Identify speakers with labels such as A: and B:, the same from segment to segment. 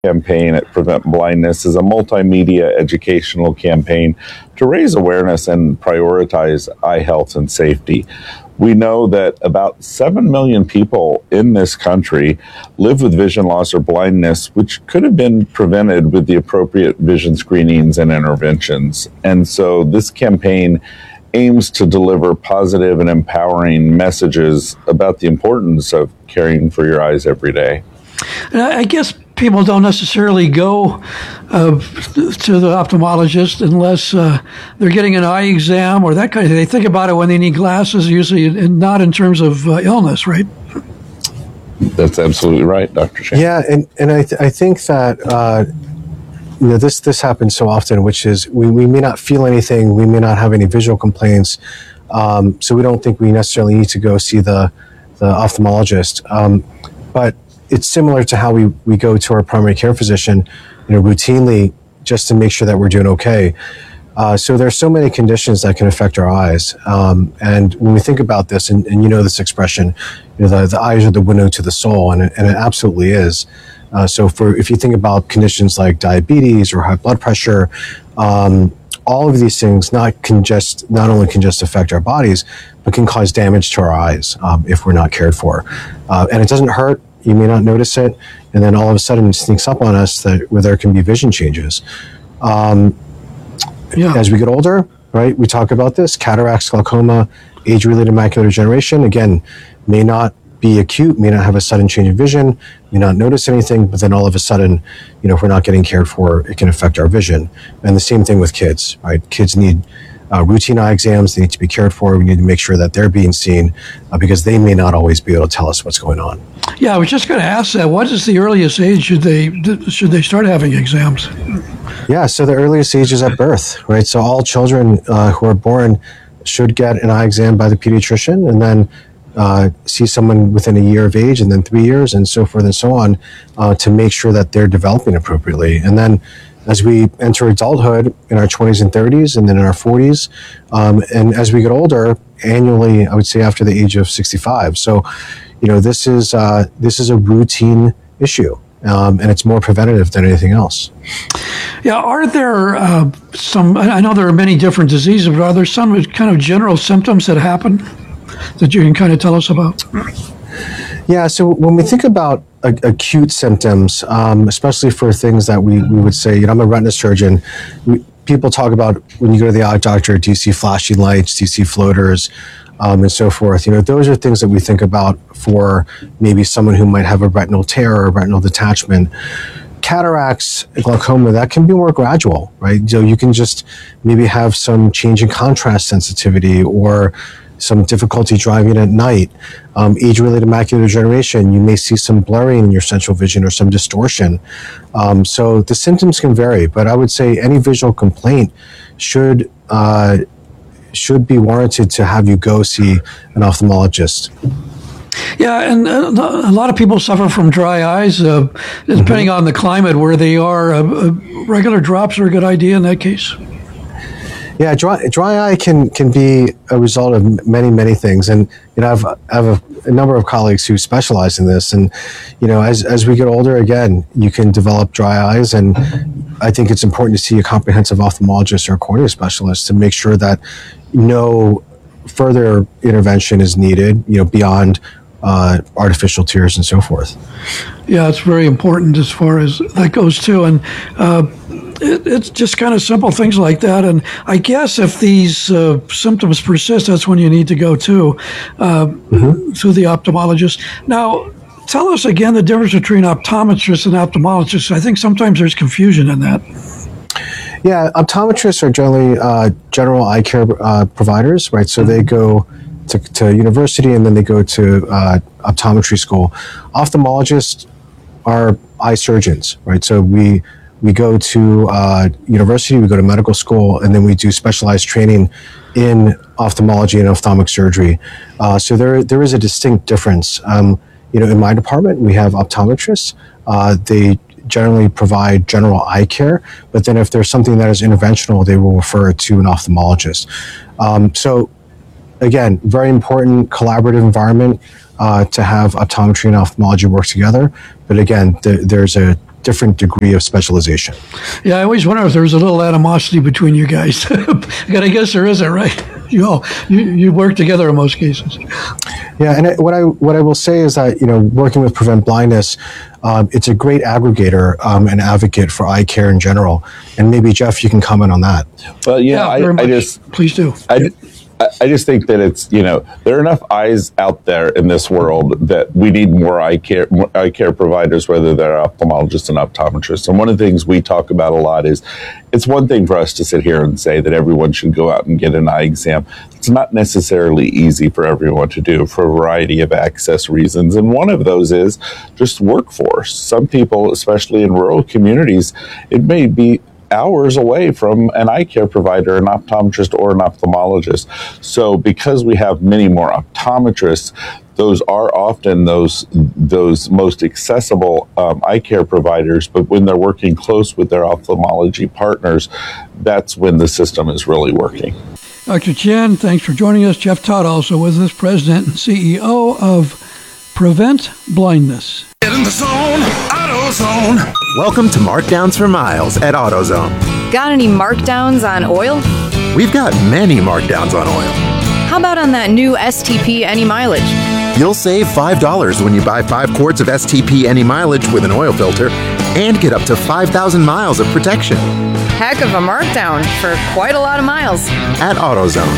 A: campaign at Prevent Blindness is a multimedia educational campaign to raise awareness and prioritize eye health and safety. We know that about 7 million people in this country live with vision loss or blindness, which could have been prevented with the appropriate vision screenings and interventions. And so this campaign aims to deliver positive and empowering messages about the importance of caring for your eyes every day.
B: And I guess people don't necessarily go to the ophthalmologist unless they're getting an eye exam or that kind of thing. They think about it when they need glasses, usually, and not in terms of illness, right?
A: That's absolutely right, Dr. Shane.
C: Yeah, and I think that this happens so often, which is we may not feel anything, we may not have any visual complaints, so we don't think we necessarily need to go see the ophthalmologist. But it's similar to how we go to our primary care physician, routinely just to make sure that we're doing okay. So there's so many conditions that can affect our eyes. And when we think about this, and this expression, the eyes are the window to the soul, and it absolutely is. So if you think about conditions like diabetes or high blood pressure, all of these things not only can just affect our bodies, but can cause damage to our eyes if we're not cared for. And it doesn't hurt. You may not notice it, and then all of a sudden it sneaks up on us where there can be vision changes. As we get older, right, we talk about this, cataracts, glaucoma, age-related macular degeneration, again, may not be acute, may not have a sudden change in vision, may not notice anything, but then all of a sudden, if we're not getting cared for, it can affect our vision. And the same thing with kids, right? Kids need routine eye exams, they need to be cared for, we need to make sure that they're being seen because they may not always be able to tell us what's going on.
B: Yeah, I was just going to ask that. What is the earliest age should they start having exams?
C: Yeah, so the earliest age is at birth, right? So all children who are born should get an eye exam by the pediatrician and then see someone within a year of age and then 3 years and so forth and so on to make sure that they're developing appropriately. And then as we enter adulthood in our 20s and 30s and then in our 40s, and as we get older, annually, I would say after the age of 65. So, this is a routine issue, and it's more preventative than anything else.
B: Yeah, are there some, I know there are many different diseases, but are there some kind of general symptoms that happen that you can kind of tell us about?
C: Yeah, so when we think about acute symptoms, especially for things that we would say, I'm a retina surgeon, people talk about when you go to the eye doctor, do you see flashing lights, do you see floaters, and so forth. Those are things that we think about for maybe someone who might have a retinal tear or a retinal detachment. Cataracts, glaucoma, that can be more gradual, right? So you can just maybe have some change in contrast sensitivity or some difficulty driving at night. Age-related macular degeneration, you may see some blurring in your central vision or some distortion. So the symptoms can vary, but I would say any visual complaint should be warranted to have you go see an ophthalmologist.
B: Yeah, and a lot of people suffer from dry eyes, depending on the climate where they are. Regular drops are a good idea in that case.
C: Yeah, dry eye can be a result of many things, and I have a number of colleagues who specialize in this. And as we get older, again, you can develop dry eyes, and I think it's important to see a comprehensive ophthalmologist or a cornea specialist to make sure that no further intervention is needed, beyond artificial tears and so forth.
B: Yeah, it's very important as far as that goes too, and it's just kind of simple things like that. And I guess if these symptoms persist, that's when you need to go to the ophthalmologist. Now, tell us again the difference between optometrists and ophthalmologists. I think sometimes there's confusion in that.
C: Yeah, optometrists are generally general eye care providers, right? So they go to university and then they go to optometry school. Ophthalmologists are eye surgeons, right? So we go to university, we go to medical school, and then we do specialized training in ophthalmology and ophthalmic surgery. So there is a distinct difference. In my department, we have optometrists. They generally provide general eye care, but then if there's something that is interventional, they will refer it to an ophthalmologist. So again, very important collaborative environment to have optometry and ophthalmology work together. But again, there's a different degree of specialization.
B: Yeah, I always wonder if there's a little animosity between you guys. I guess there isn't, right? You work together in most cases.
C: Yeah, and what I will say is that working with Prevent Blindness, it's a great aggregator and advocate for eye care in general. And maybe Jeff, you can comment on that.
A: Well, I just
B: please do.
A: I just think that it's, there are enough eyes out there in this world that we need more eye care providers, whether they're ophthalmologists and optometrists. And one of the things we talk about a lot is it's one thing for us to sit here and say that everyone should go out and get an eye exam. It's not necessarily easy for everyone to do for a variety of access reasons. And one of those is just workforce. Some people, especially in rural communities, it may be hours away from an eye care provider, an optometrist or an ophthalmologist. So because we have many more optometrists, those are often those most accessible eye care providers. But when they're working close with their ophthalmology partners, that's when the system is really working.
B: Dr. Chen, thanks for joining us. Jeff Todd also with us, President and CEO of Prevent Blindness.
D: Get in the zone, AutoZone.
E: Welcome to Markdowns for Miles at AutoZone.
F: Got any markdowns on oil?
E: We've got many markdowns on oil.
F: How about on that new STP Any Mileage?
E: You'll save $5 when you buy 5 quarts of STP Any Mileage with an oil filter and get up to 5,000 miles of protection.
F: Heck of a markdown for quite a lot of miles.
E: At AutoZone.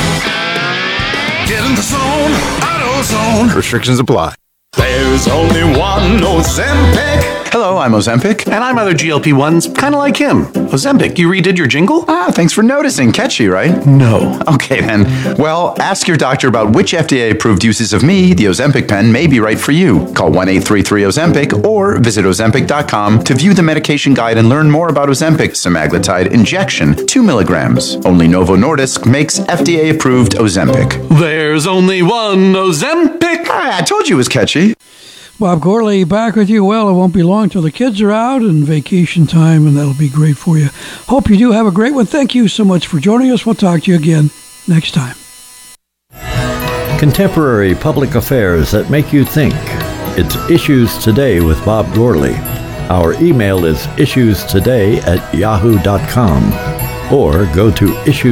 D: Get in the zone, AutoZone.
E: Restrictions apply.
D: There's only one Ozempic.
G: Hello, I'm Ozempic. And I'm other GLP-1s, kind of like him. Ozempic, you redid your jingle? Thanks for noticing. Catchy, right? No. Okay, then. Well, ask your doctor about which FDA-approved uses of me, the Ozempic pen, may be right for you. Call 1-833-OZEMPIC or visit Ozempic.com to view the medication guide and learn more about Ozempic semaglutide injection, 2 milligrams. Only Novo Nordisk makes FDA-approved Ozempic. There's only one Ozempic. I told you it was catchy.
B: Bob Gourley back with you. Well, it won't be long till the kids are out and vacation time, and that'll be great for you. Hope you do have a great one. Thank you so much for joining us. We'll talk to you again next time.
H: Contemporary public affairs that make you think. It's Issues Today with Bob Gourley. Our email is issuestoday@yahoo.com or go to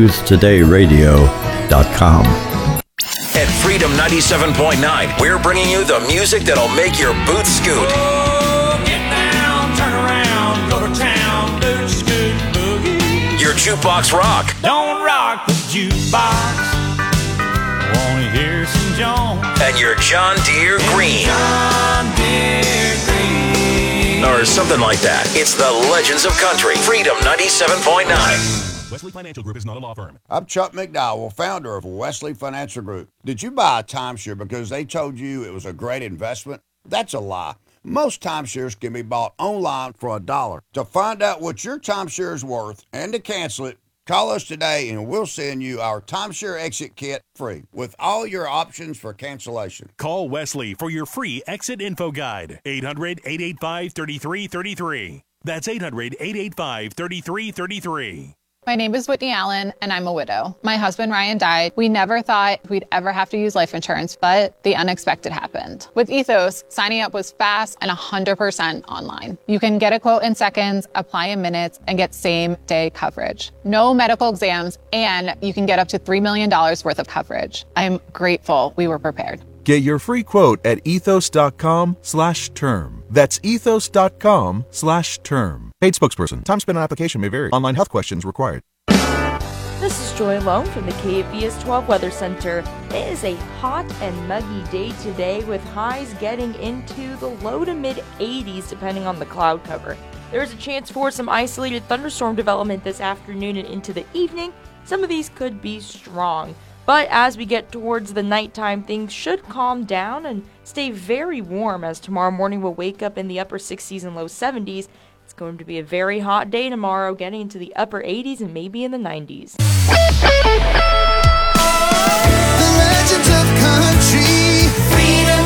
H: issuestodayradio.com.
I: At Freedom 97.9, we're bringing you the music that'll make your boots scoot.
J: Oh, get down, turn around, go to town, boot scoot boogie.
I: Your jukebox rock.
J: Don't rock the jukebox. Wanna hear some Jones.
I: And your John Deere Green.
J: John Deere Green.
I: Or something like that. It's the Legends of Country. Freedom 97.9.
K: Wesley Financial Group is not a law firm.
L: I'm Chuck McDowell, founder of Wesley Financial Group. Did you buy a timeshare because they told you it was a great investment? That's a lie. Most timeshares can be bought online for $1. To find out what your timeshare is worth and to cancel it, call us today and we'll send you our timeshare exit kit free with all your options for cancellation.
K: Call Wesley for your free exit info guide. 800-885-3333. That's 800-885-3333.
M: My name is Whitney Allen, and I'm a widow. My husband, Ryan, died. We never thought we'd ever have to use life insurance, but the unexpected happened. With Ethos, signing up was fast and 100% online. You can get a quote in seconds, apply in minutes, and get same-day coverage. No medical exams, and you can get up to $3 million worth of coverage. I'm grateful we were prepared.
N: Get your free quote at ethos.com/term. That's ethos.com/term. Paid spokesperson. Time spent on application may vary. Online health questions required.
O: This is Joy Lone from the KFBS 12 Weather Center. It is a hot and muggy day today with highs getting into the low to mid 80s depending on the cloud cover. There is a chance for some isolated thunderstorm development this afternoon and into the evening. Some of these could be strong. But as we get towards the nighttime, things should calm down and stay very warm as tomorrow morning we'll wake up in the upper 60s and low 70s. It's going to be a very hot day tomorrow, getting into the upper 80s and maybe in the 90s.
D: The Legends of Country. Freedom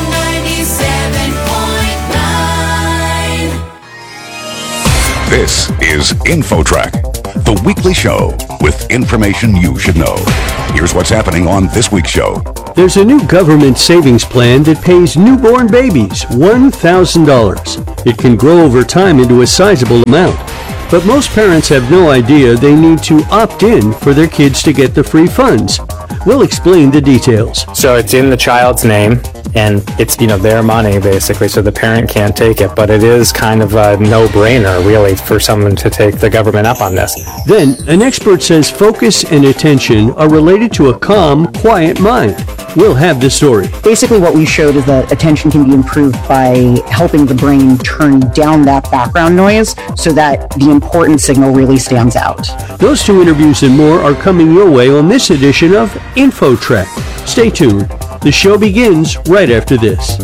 D: 97.9.
P: This is InfoTrack, the weekly show with information you should know. Here's what's happening on this week's show.
Q: There's a new government savings plan that pays newborn babies $1,000. It can grow over time into a sizable amount. But most parents have no idea they need to opt in for their kids to get the free funds. We'll explain the details.
R: So it's in the child's name, and it's, their money basically, so the parent can't take it. But it is kind of a no-brainer, really, for someone to take the government up on this.
Q: Then, an expert says focus and attention are related to a calm, quiet mind. We'll have the story.
S: Basically, what we showed is that attention can be improved by helping the brain turn down that background noise so that the important signal really stands out.
Q: Those two interviews and more are coming your way on this edition of InfoTrack. Stay tuned. The show begins right after this.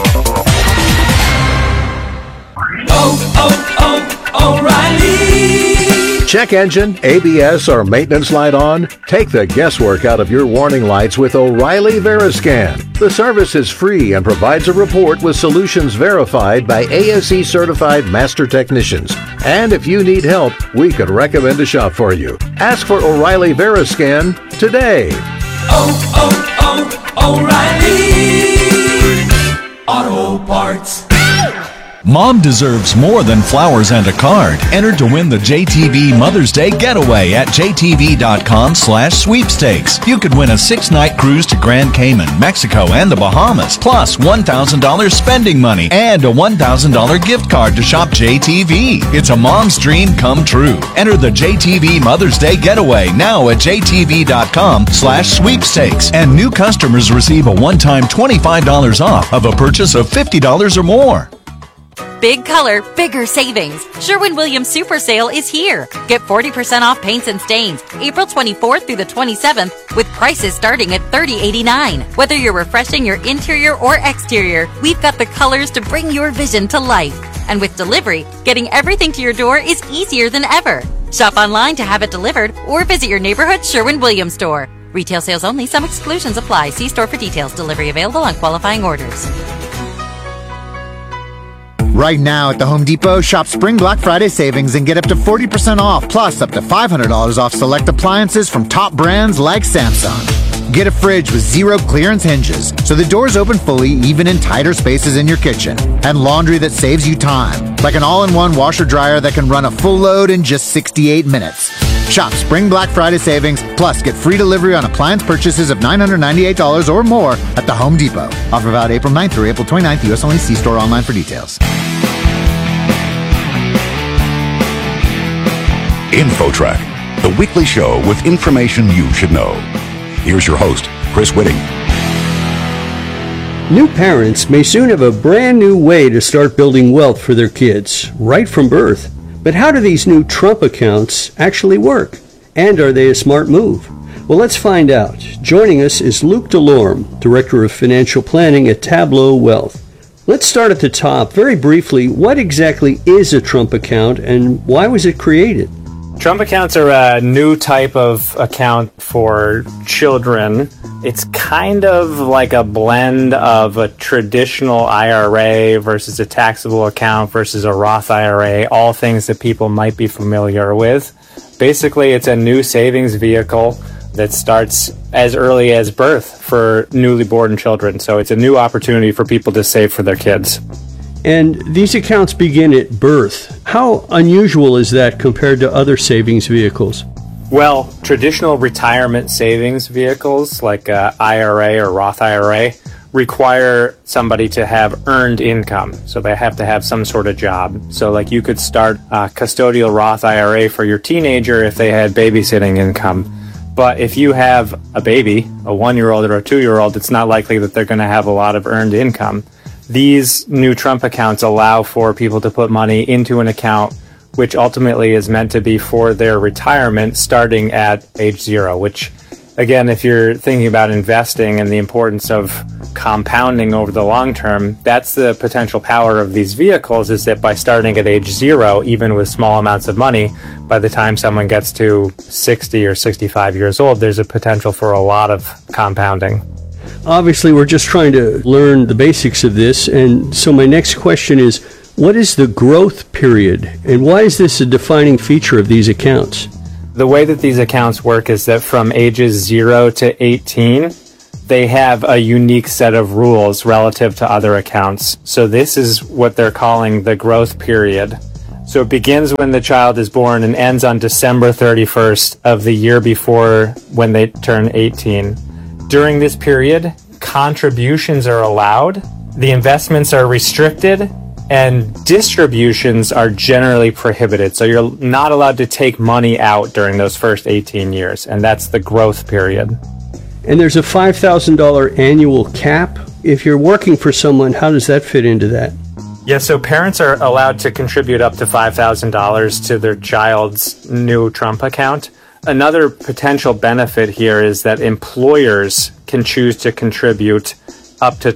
J: O'Reilly.
T: Check engine, ABS, or maintenance light on? Take the guesswork out of your warning lights with O'Reilly Veriscan. The service is free and provides a report with solutions verified by ASE certified master technicians. And if you need help, we could recommend a shop for you. Ask for O'Reilly Veriscan today.
J: O'Reilly Auto Parts.
U: Mom deserves more than flowers and a card. Enter to win the JTV Mother's Day Getaway at jtv.com/sweepstakes. You could win a 6-night cruise to Grand Cayman, Mexico, and the Bahamas, plus $1,000 spending money and a $1,000 gift card to shop JTV. It's a mom's dream come true. Enter the JTV Mother's Day Getaway now at jtv.com/sweepstakes. And new customers receive a one-time $25 off of a purchase of $50 or more.
V: Big color, bigger savings. Sherwin-Williams Super Sale is here. Get 40% off paints and stains April 24th through the 27th with prices starting at $30.89. Whether you're refreshing your interior or exterior, we've got the colors to bring your vision to life. And with delivery, getting everything to your door is easier than ever. Shop online to have it delivered or visit your neighborhood Sherwin-Williams store. Retail sales only. Some exclusions apply. See store for details. Delivery available on qualifying orders.
W: Right now at the Home Depot, shop Spring Black Friday savings and get up to 40% off, plus up to $500 off select appliances from top brands like Samsung. Get a fridge with 0 clearance hinges, so the doors open fully even in tighter spaces in your kitchen. And laundry that saves you time, like an all-in-one washer-dryer that can run a full load in just 68 minutes. Shop Spring Black Friday savings, plus get free delivery on appliance purchases of $998 or more at the Home Depot. Offer valid April 9th through April 29th. U.S. only. See store online for details.
P: InfoTrack, the weekly show with information you should know. Here's your host, Chris Whitting.
Q: New parents may soon have a brand new way to start building wealth for their kids, right from birth. But how do these new Trump accounts actually work? And are they a smart move? Well, let's find out. Joining us is Luke DeLorme, Director of Financial Planning at Tableau Wealth. Let's start at the top. Very briefly, what exactly is a Trump account and why was it created?
R: Trump accounts are a new type of account for children. It's kind of like a blend of a traditional IRA versus a taxable account versus a Roth IRA, all things that people might be familiar with. Basically, it's a new savings vehicle that starts as early as birth for newly born children. So it's a new opportunity for people to save for their kids.
Q: And these accounts begin at birth. How unusual is that compared to other savings vehicles?
R: Well, traditional retirement savings vehicles like IRA or Roth IRA require somebody to have earned income. So they have to have some sort of job. So like you could start a custodial Roth IRA for your teenager if they had babysitting income. But if you have a baby, a 1-year-old or a 2-year-old, it's not likely that they're going to have a lot of earned income. These new Trump accounts allow for people to put money into an account which ultimately is meant to be for their retirement starting at age 0, which, again, if you're thinking about investing and the importance of compounding over the long term, that's the potential power of these vehicles, is that by starting at age 0, even with small amounts of money, by the time someone gets to 60 or 65 years old, there's a potential for a lot of compounding.
Q: Obviously, we're just trying to learn the basics of this, and so my next question is, what is the growth period, and why is this a defining feature of these accounts?
R: The way that these accounts work is that from ages 0 to 18, they have a unique set of rules relative to other accounts. So this is what they're calling the growth period. So it begins when the child is born and ends on December 31st of the year before when they turn 18. During this period, contributions are allowed, the investments are restricted, and distributions are generally prohibited. So you're not allowed to take money out during those first 18 years, and that's the growth period.
Q: And there's a $5,000 annual cap. If you're working for someone, how does that fit into that?
R: Yeah, so parents are allowed to contribute up to $5,000 to their child's new Trump account. Another potential benefit here is that employers can choose to contribute up to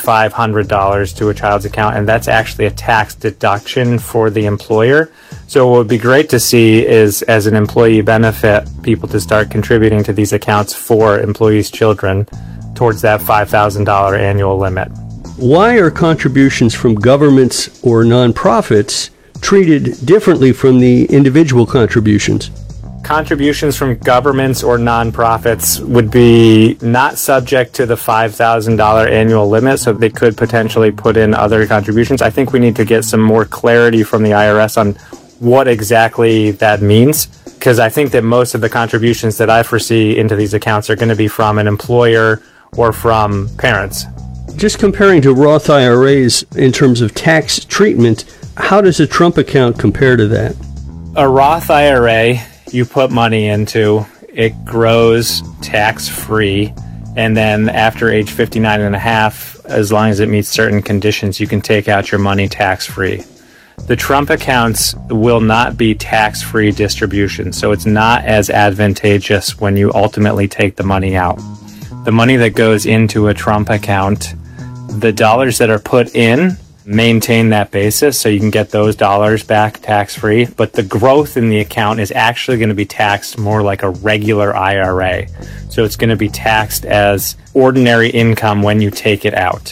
R: $2,500 to a child's account, and that's actually a tax deduction for the employer. So what would be great to see is, as an employee benefit, people to start contributing to these accounts for employees' children towards that $5,000 annual limit.
Q: Why are contributions from governments or nonprofits treated differently from the individual contributions?
R: Contributions from governments or nonprofits would be not subject to the $5,000 annual limit, so they could potentially put in other contributions. I think we need to get some more clarity from the IRS on what exactly that means, because I think that most of the contributions that I foresee into these accounts are going to be from an employer or from parents.
Q: Just comparing to Roth IRAs in terms of tax treatment, how does a Trump account compare to that?
R: A Roth IRA, you put money into, it grows tax-free, and then after age 59 and a half, as long as it meets certain conditions, you can take out your money tax-free. The Trump accounts will not be tax-free distributions, so it's not as advantageous when you ultimately take the money out. The money that goes into a Trump account, the dollars that are put in maintain that basis, so you can get those dollars back tax-free, but the growth in the account is actually going to be taxed more like a regular IRA. So it's going to be taxed as ordinary income when you take it out.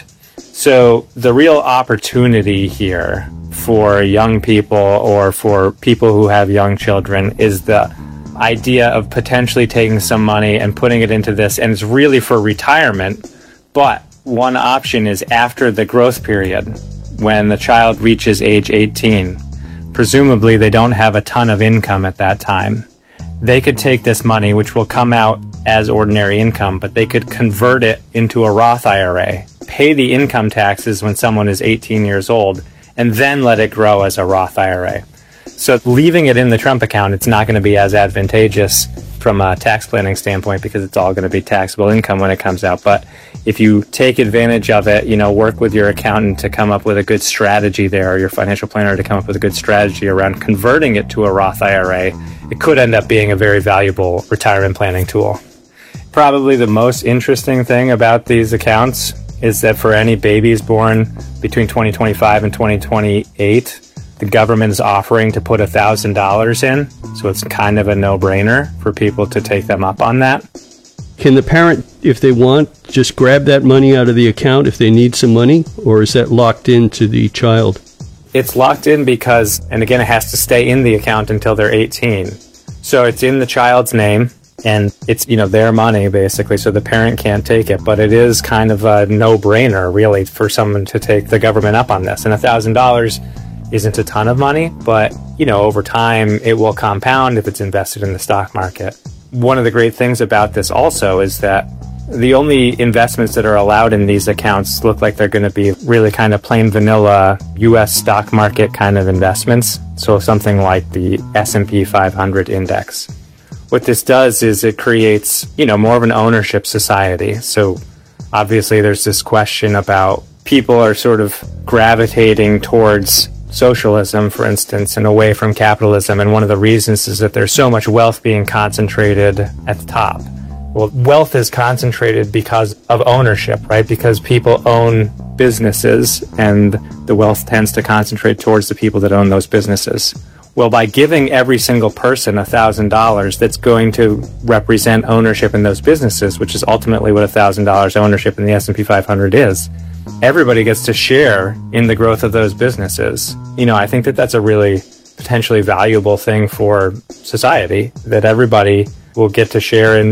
R: So the real opportunity here for young people or for people who have young children is the idea of potentially taking some money and putting it into this, and it's really for retirement, but one option is after the growth period, when the child reaches age 18. Presumably they don't have a ton of income at that time. They could take this money, which will come out as ordinary income, but they could convert it into a Roth IRA, pay the income taxes when someone is 18 years old, and then let it grow as a Roth IRA. So leaving it in the Trump account, it's not going to be as advantageous from a tax planning standpoint because it's all going to be taxable income when it comes out. But if you take advantage of it, work with your accountant to come up with a good strategy there, or your financial planner to come up with a good strategy around converting it to a Roth IRA, it could end up being a very valuable retirement planning tool. Probably the most interesting thing about these accounts is that for any babies born between 2025 and 2028, the government is offering to put $1,000 in, so it's kind of a no-brainer for people to take them up on that.
Q: Can the parent, if they want, just grab that money out of the account if they need some money, or is that locked into the child?
R: It's locked in because, and again, it has to stay in the account until they're 18. So it's in the child's name, and it's, their money, basically, so the parent can't take it. But it is kind of a no-brainer, really, for someone to take the government up on this. And $1,000 isn't a ton of money, but, over time, it will compound if it's invested in the stock market. One of the great things about this also is that the only investments that are allowed in these accounts look like they're going to be really kind of plain vanilla U.S. stock market kind of investments. So something like the S&P 500 index. What this does is it creates, more of an ownership society. So obviously there's this question about people are sort of gravitating towards socialism, for instance, and away from capitalism. And one of the reasons is that there's so much wealth being concentrated at the top. Well, wealth is concentrated because of ownership, right? Because people own businesses, and the wealth tends to concentrate towards the people that own those businesses. Well, by giving every single person $1,000 that's going to represent ownership in those businesses, which is ultimately what $1,000 ownership in the S&P 500 is, everybody gets to share in the growth of those businesses. I think that that's a really potentially valuable thing for society, that everybody will get to share in that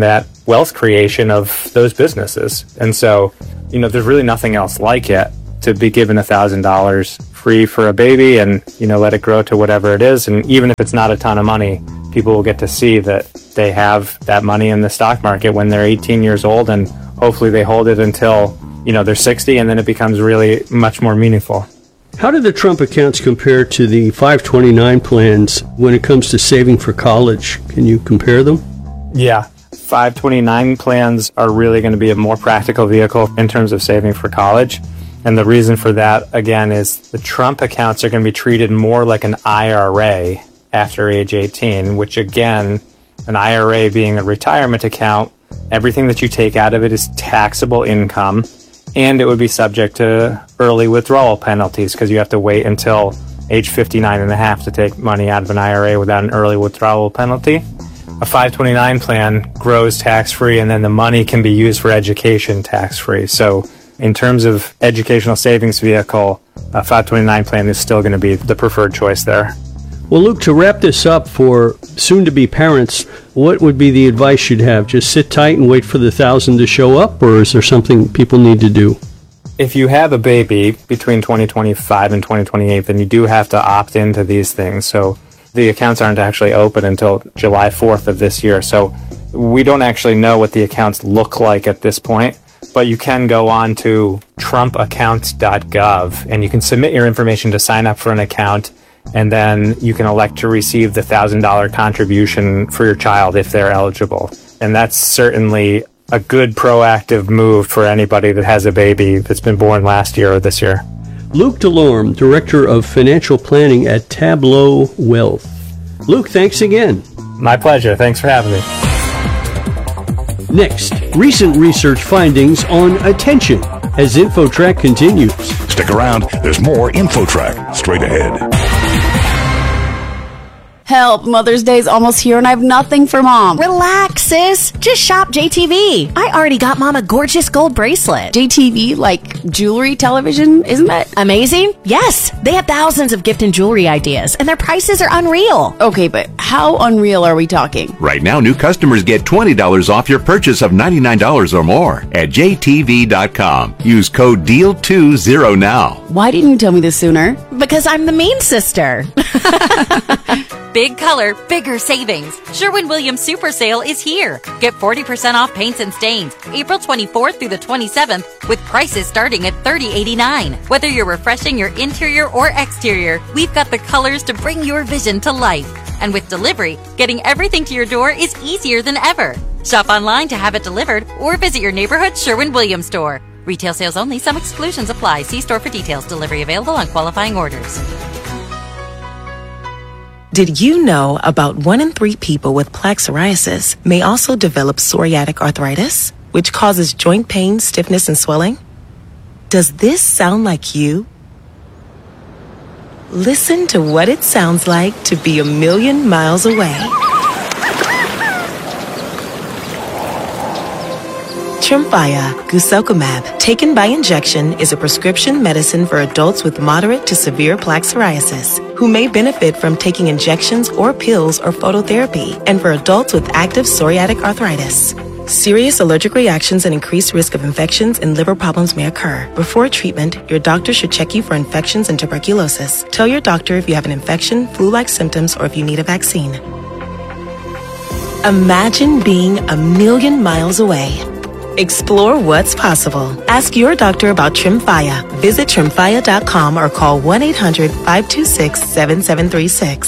R: wealth creation of those businesses. And so, there's really nothing else like it to be given $1,000 free for a baby and, let it grow to whatever it is. And even if it's not a ton of money, people will get to see that they have that money in the stock market when they're 18 years old, and hopefully they hold it until, they're 60, and then it becomes really much more meaningful.
Q: How do the Trump accounts compare to the 529 plans when it comes to saving for college? Can you compare them?
R: Yeah. 529 plans are really going to be a more practical vehicle in terms of saving for college. And the reason for that, again, is the Trump accounts are going to be treated more like an IRA after age 18, which again, an IRA being a retirement account, everything that you take out of it is taxable income, and it would be subject to early withdrawal penalties because you have to wait until age 59 and a half to take money out of an IRA without an early withdrawal penalty. A 529 plan grows tax-free, and then the money can be used for education tax-free. So in terms of educational savings vehicle, a 529 plan is still going to be the preferred choice there.
Q: Well, Luke, to wrap this up for soon-to-be parents, what would be the advice you'd have? Just sit tight and wait for the $1,000 to show up, or is there something people need to do?
R: If you have a baby between 2025 and 2028, then you do have to opt into these things. So the accounts aren't actually open until July 4th of this year. So we don't actually know what the accounts look like at this point, but you can go on to trumpaccounts.gov and you can submit your information to sign up for an account, and then you can elect to receive the $1,000 contribution for your child if they're eligible. And that's certainly a good proactive move for anybody that has a baby that's been born last year or this year.
Q: Luke DeLorme, Director of Financial Planning at Tableau Wealth. Luke, thanks again.
R: My pleasure. Thanks for having me.
Q: Next, recent research findings on attention as InfoTrack continues.
P: Stick around. There's more InfoTrack straight ahead.
A: Help, Mother's Day's almost here and I have nothing for Mom. Relax, sis. Just shop JTV. I already got Mom a gorgeous gold bracelet. JTV, like jewelry television, isn't that amazing? Yes, they have thousands of gift and jewelry ideas and their prices are unreal. Okay, but how unreal are we talking?
C: Right now, new customers get $20 off your purchase of $99 or more at jtv.com. Use code DEAL20 now.
A: Why didn't you tell me this sooner? Because I'm the mean sister.
V: Big color, bigger savings. Sherwin-Williams Super Sale is here. Get 40% off paints and stains April 24th through the 27th with prices starting at $30.89. Whether you're refreshing your interior or exterior, we've got the colors to bring your vision to life. And with delivery, getting everything to your door is easier than ever. Shop online to have it delivered or visit your neighborhood Sherwin-Williams store. Retail sales only. Some exclusions apply. See store for details. Delivery available on qualifying orders.
F: Did you know about 1 in 3 people with plaque psoriasis may also develop psoriatic arthritis, which causes joint pain, stiffness, and swelling? Does this sound like you? Listen to what it sounds like to be a million miles away. Tremfya guselkumab, taken by injection, is a prescription medicine for adults with moderate to severe plaque psoriasis who may benefit from taking injections or pills or phototherapy, and for adults with active psoriatic arthritis. Serious allergic reactions and increased risk of infections and liver problems may occur. Before treatment, your doctor should check you for infections and tuberculosis. Tell your doctor if you have an infection, flu-like symptoms, or if you need a vaccine. Imagine being a million miles away. Explore what's possible. Ask your doctor about Tremfya. Visit Tremfya.com or call 1-800-526-7736.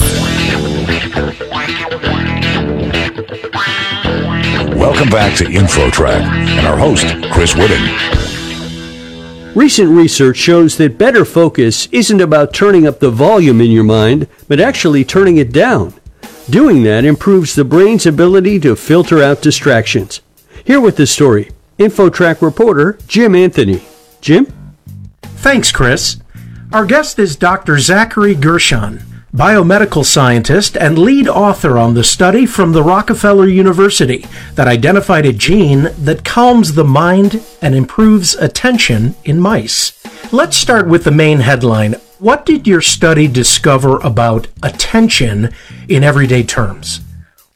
P: Welcome back to InfoTrack and our host, Chris Whitting.
Q: Recent research shows that better focus isn't about turning up the volume in your mind, but actually turning it down. Doing that improves the brain's ability to filter out distractions. Here with this story, InfoTrack reporter Jim Anthony. Jim?
X: Thanks, Chris. Our guest is Dr. Zachary Gershon, biomedical scientist and lead author on the study from the Rockefeller University that identified a gene that calms the mind and improves attention in mice. Let's start with the main headline. What did your study discover about attention in everyday terms?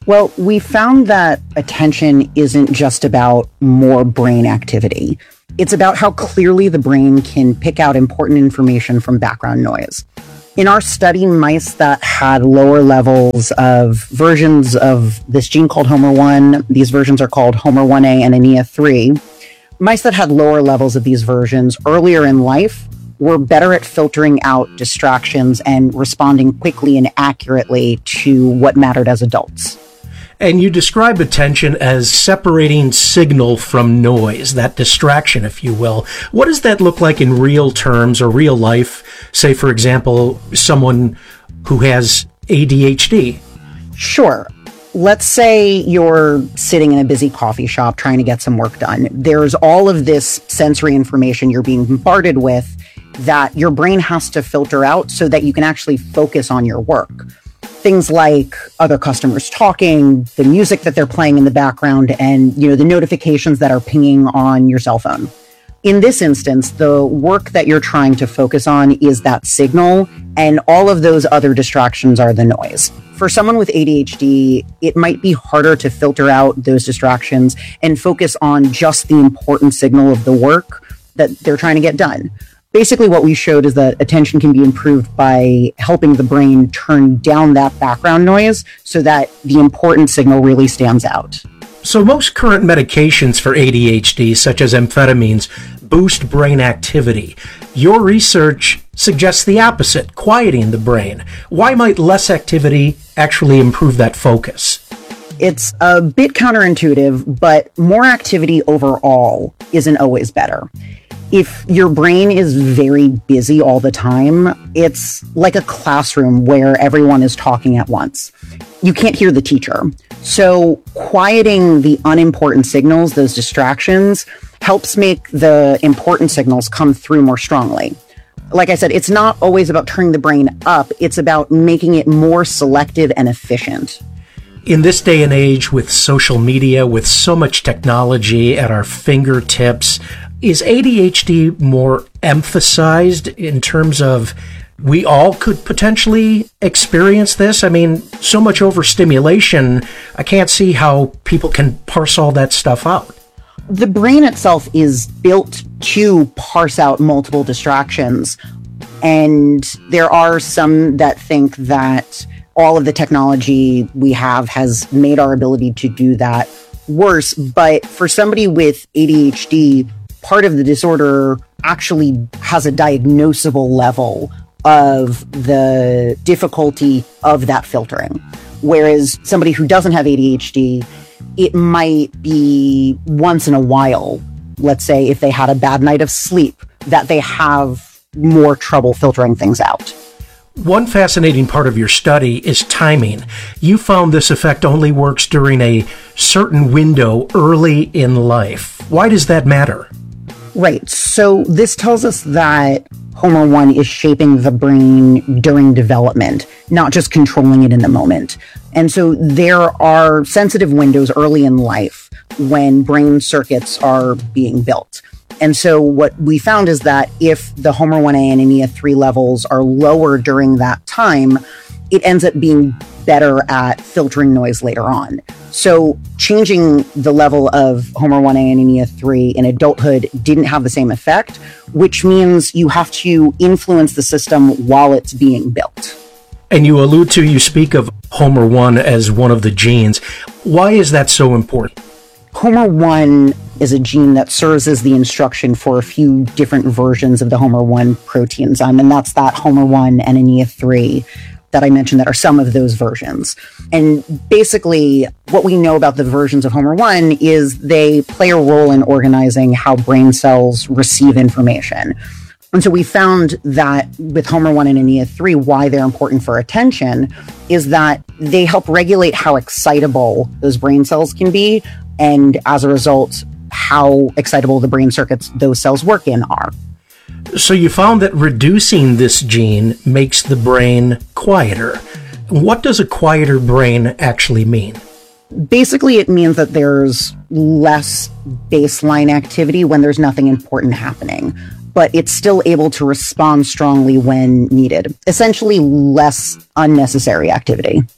S: Well, we found that attention isn't just about more brain activity. It's about how clearly the brain can pick out important information from background noise. In our study, mice that had lower levels of versions of this gene called HOMR1, these versions are called HOMR1A and ANEA3, mice that had lower levels of these versions earlier in life were better at filtering out distractions and responding quickly and accurately to what mattered as adults.
X: And you describe attention as separating signal from noise, that distraction, if you will. What does that look like in real terms or real life? Say, for example, someone who has ADHD.
S: Sure. Let's say you're sitting in a busy coffee shop trying to get some work done. There's all of this sensory information you're being bombarded with that your brain has to filter out so that you can actually focus on your work. Things like other customers talking, the music that they're playing in the background, and the notifications that are pinging on your cell phone. In this instance, the work that you're trying to focus on is that signal, and all of those other distractions are the noise. For someone with ADHD, it might be harder to filter out those distractions and focus on just the important signal of the work that they're trying to get done. Basically, what we showed is that attention can be improved by helping the brain turn down that background noise so that the important signal really stands out.
X: So most current medications for ADHD, such as amphetamines, boost brain activity. Your research suggests the opposite, quieting the brain. Why might less activity actually improve that focus?
S: It's a bit counterintuitive, but more activity overall isn't always better. If your brain is very busy all the time, it's like a classroom where everyone is talking at once. You can't hear the teacher. So quieting the unimportant signals, those distractions, helps make the important signals come through more strongly. Like I said, it's not always about turning the brain up. It's about making it more selective and efficient.
X: In this day and age with social media, with so much technology at our fingertips, is ADHD more emphasized in terms of we all could potentially experience this? I mean, so much overstimulation, I can't see how people can parse all that stuff out.
S: The brain itself is built to parse out multiple distractions. And there are some that think that all of the technology we have has made our ability to do that worse. But for somebody with ADHD, part of the disorder actually has a diagnosable level of the difficulty of that filtering. Whereas somebody who doesn't have ADHD, it might be once in a while, let's say if they had a bad night of sleep, that they have more trouble filtering things out.
X: One fascinating part of your study is timing. You found this effect only works during a certain window early in life. Why does that matter?
S: Right. So this tells us that HOMR1 is shaping the brain during development, not just controlling it in the moment. And so there are sensitive windows early in life when brain circuits are being built. And so what we found is that if the HOMR1A and ANEA3 levels are lower during that time, it ends up being better at filtering noise later on. So changing the level of HOMR1A and ANEA3 in adulthood didn't have the same effect, which means you have to influence the system while it's being built.
X: And you speak of HOMR1 as one of the genes. Why is that so important?
S: HOMR1 is a gene that serves as the instruction for a few different versions of the HOMR1 protein enzyme, and that's that HOMR1 and ANEA3 that I mentioned that are some of those versions. And basically, what we know about the versions of HOMR1 is they play a role in organizing how brain cells receive information. And so we found that with HOMR1 and ANEA3, why they're important for attention is that they help regulate how excitable those brain cells can be, and as a result, how excitable the brain circuits those cells work in are.
X: So you found that reducing this gene makes the brain quieter. What does a quieter brain actually mean?
S: Basically, it means that there's less baseline activity when there's nothing important happening, but it's still able to respond strongly when needed. Essentially, less unnecessary activity.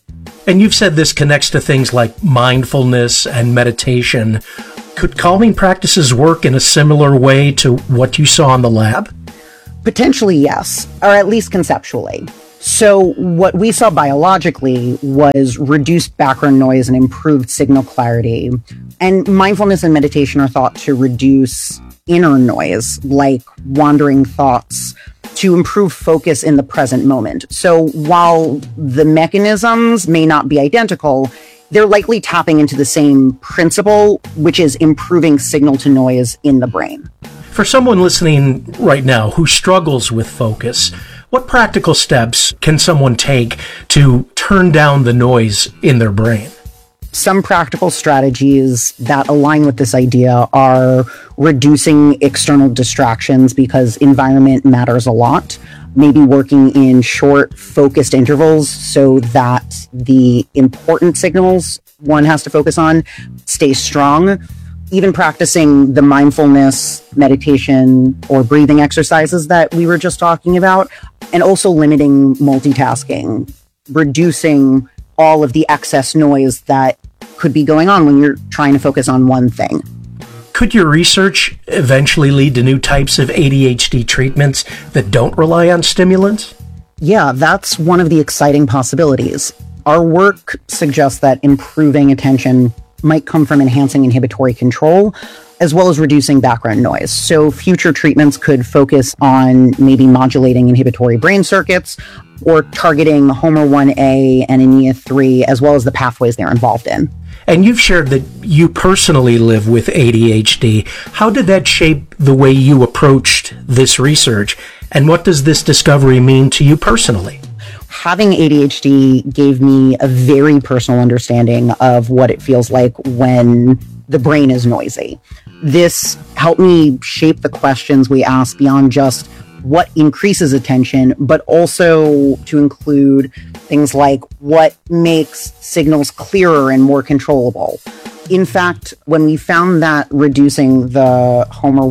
X: And you've said this connects to things like mindfulness and meditation. Could calming practices work in a similar way to what you saw in the lab?
S: Potentially, yes, or at least conceptually. So what we saw biologically was reduced background noise and improved signal clarity. And mindfulness and meditation are thought to reduce inner noise, like wandering thoughts, to improve focus in the present moment. So while the mechanisms may not be identical, they're likely tapping into the same principle, which is improving signal to noise in the brain.
X: For someone listening right now who struggles with focus, what practical steps can someone take to turn down the noise in their brain?
S: Some practical strategies that align with this idea are reducing external distractions because environment matters a lot. Maybe working in short, focused intervals so that the important signals one has to focus on stay strong. Even practicing the mindfulness, meditation, or breathing exercises that we were just talking about, and also limiting multitasking, reducing all of the excess noise that could be going on when you're trying to focus on one thing.
X: Could your research eventually lead to new types of ADHD treatments that don't rely on stimulants?
S: Yeah, that's one of the exciting possibilities. Our work suggests that improving attention might come from enhancing inhibitory control, as well as reducing background noise. So future treatments could focus on maybe modulating inhibitory brain circuits or targeting HOMR1A and ANEA3, as well as the pathways they're involved in.
X: And you've shared that you personally live with ADHD. How did that shape the way you approached this research? And what does this discovery mean to you personally?
S: Having ADHD gave me a very personal understanding of what it feels like when the brain is noisy. This helped me shape the questions we ask beyond just what increases attention, but also to include things like what makes signals clearer and more controllable. In fact, when we found that reducing the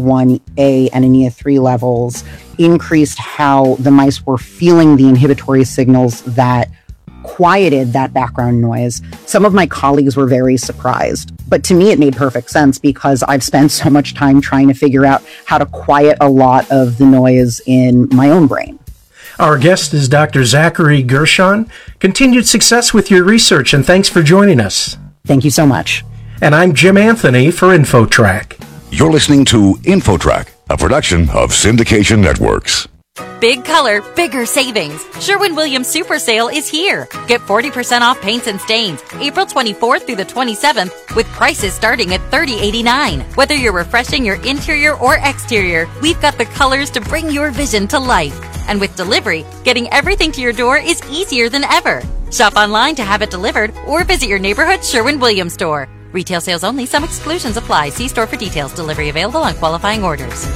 S: HOMR1A and ANEA3 levels increased how the mice were feeling the inhibitory signals that quieted that background noise, some of my colleagues were very surprised. But to me, it made perfect sense because I've spent so much time trying to figure out how to quiet a lot of the noise in my own brain.
X: Our guest is Dr. Zachary Gershon. Continued success with your research, and thanks for joining us.
S: Thank you so much.
X: And I'm Jim Anthony for InfoTrack.
P: You're listening to InfoTrack, a production of Syndication Networks.
V: Big color, bigger savings. Sherwin-Williams Super Sale is here. Get 40% off paints and stains April 24th through the 27th with prices starting at $30.89. Whether you're refreshing your interior or exterior, we've got the colors to bring your vision to life. And with delivery, getting everything to your door is easier than ever. Shop online to have it delivered or visit your neighborhood Sherwin-Williams store. Retail sales only. Some exclusions apply. See store for details. Delivery available on qualifying orders.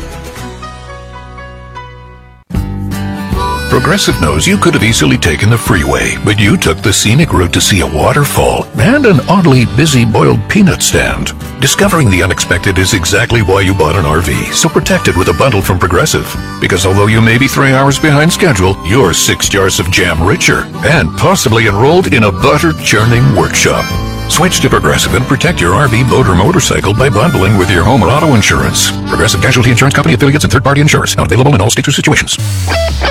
P: Progressive knows you could have easily taken the freeway, but you took the scenic route to see a waterfall and an oddly busy boiled peanut stand. Discovering the unexpected is exactly why you bought an RV, so protect it with a bundle from Progressive. Because although you may be 3 hours behind schedule, you're 6 jars of jam richer and possibly enrolled in a butter churning workshop. Switch to Progressive and protect your RV, boat, or motorcycle by bundling with your home or auto insurance. Progressive Casualty Insurance Company affiliates and third-party insurers. Not available in all states or situations.